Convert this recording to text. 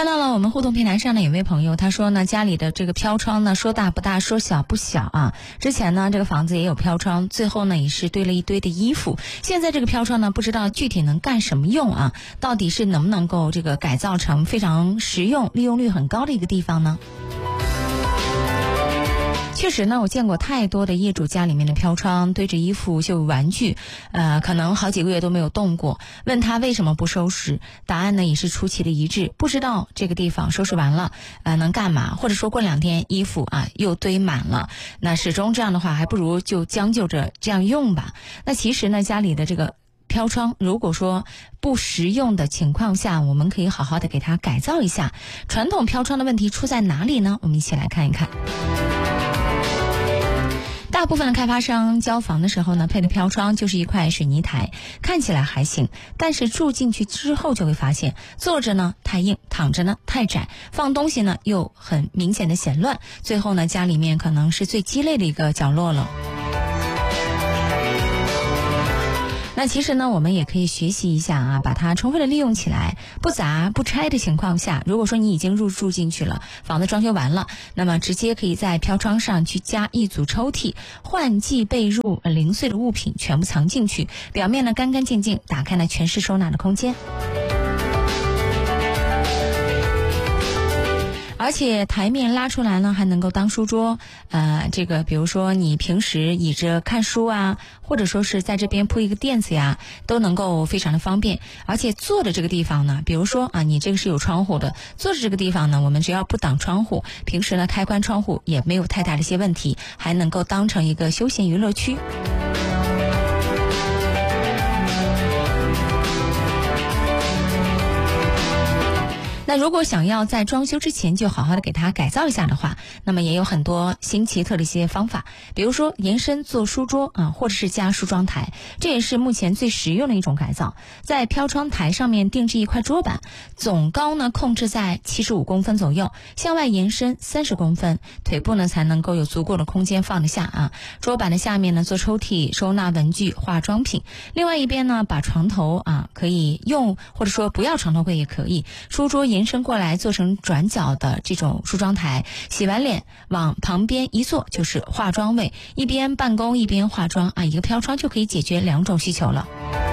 看到了我们互动平台上的有位朋友，他说呢，家里的这个飘窗呢，说大不大，说小不小啊。之前呢，这个房子也有飘窗，最后呢也是堆了一堆的衣服。现在这个飘窗呢，不知道具体能干什么用啊？到底是能不能够这个改造成非常实用、利用率很高的一个地方呢？确实呢，我见过太多的业主家里面的飘窗堆着衣服、旧玩具，可能好几个月都没有动过。问他为什么不收拾，答案呢也是出奇的一致，不知道这个地方收拾完了，能干嘛？或者说过2天衣服啊又堆满了，那始终这样的话，还不如就将就着这样用吧。那其实呢，家里的这个飘窗，如果说不实用的情况下，我们可以好好的给它改造一下。传统飘窗的问题出在哪里呢？我们一起来看一看。大部分的开发商交房的时候呢，配的飘窗就是一块水泥台，看起来还行，但是住进去之后就会发现，坐着呢太硬，躺着呢太窄，放东西呢又很明显的显乱，最后呢家里面可能是最鸡肋的一个角落了。那其实呢，我们也可以学习一下啊，把它充分的利用起来，不砸不拆的情况下，如果说你已经入住进去了，房子装修完了，那么直接可以在飘窗上去加一组抽屉，换季被褥、零碎的物品全部藏进去，表面呢干干净净，打开呢全是收纳的空间。而且台面拉出来呢，还能够当书桌，这个比如说你平时倚着看书啊，或者说是在这边铺一个垫子呀，都能够非常的方便。而且坐的这个地方呢，比如说啊，你这个是有窗户的，坐着这个地方呢，我们只要不挡窗户，平时呢开关窗户也没有太大的一些问题，还能够当成一个休闲娱乐区。那如果想要在装修之前就好好的给它改造一下的话，那么也有很多新奇特的一些方法，比如说延伸做书桌啊，或者是加梳妆台，这也是目前最实用的一种改造。在飘窗台上面定制一块桌板，总高呢控制在75公分左右，向外延伸30公分，腿部呢才能够有足够的空间放得下啊。桌板的下面呢做抽屉，收纳文具、化妆品。另外一边呢，把床头啊可以用，或者说不要床头柜也可以，书桌延伸过来做成转角的这种梳妆台，洗完脸往旁边一坐就是化妆位，一边办公一边化妆啊，一个飘窗就可以解决2种需求了。